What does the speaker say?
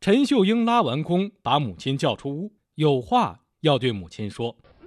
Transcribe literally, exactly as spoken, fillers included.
陈秀英拉完弓，把母亲叫出屋，有话要对母亲说。